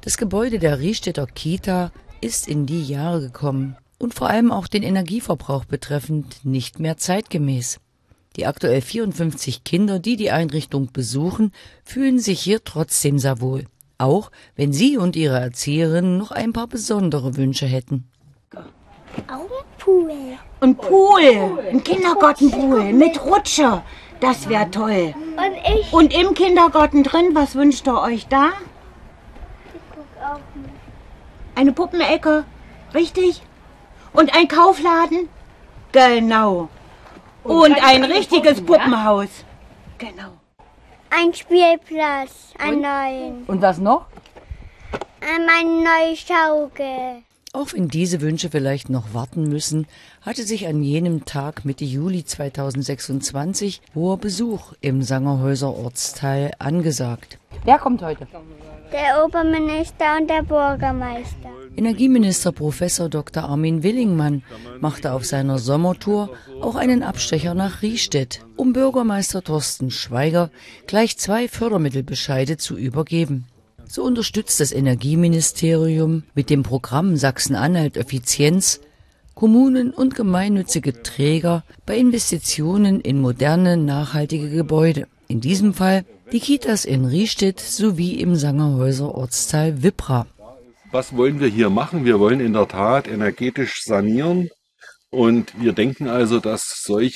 Das Gebäude der Riehstädter Kita ist in die Jahre gekommen und vor allem auch den Energieverbrauch betreffend nicht mehr zeitgemäß. Die aktuell 54 Kinder, die die Einrichtung besuchen, fühlen sich hier trotzdem sehr wohl. Auch wenn sie und ihre Erzieherinnen noch ein paar besondere Wünsche hätten. Pool. Ein Pool, ein Kindergartenpool mit Rutsche, das wäre toll. Und im Kindergarten drin, was wünscht ihr euch da? Eine Puppenecke, richtig? Und ein Kaufladen? Genau. Und ein richtiges Puppenhaus. Genau. Ein Spielplatz, einen neuen. Und was noch? Eine neue Schaukel. Auch wenn diese Wünsche vielleicht noch warten müssen, hatte sich an jenem Tag Mitte Juli 2026 hoher Besuch im Sangerhäuser Ortsteil angesagt. Wer kommt heute? Der Oberminister und der Bürgermeister. Energieminister Prof. Dr. Armin Willingmann machte auf seiner Sommertour auch einen Abstecher nach Riehstedt, um Bürgermeister Thorsten Schweiger gleich 2 Fördermittelbescheide zu übergeben. So unterstützt das Energieministerium mit dem Programm Sachsen-Anhalt Effizienz Kommunen und gemeinnützige Träger bei Investitionen in moderne, nachhaltige Gebäude. In diesem Fall die Kitas in Riehstedt sowie im Sangerhäuser Ortsteil Wippra. Was wollen wir hier machen? Wir wollen in der Tat energetisch sanieren und wir denken also, dass solche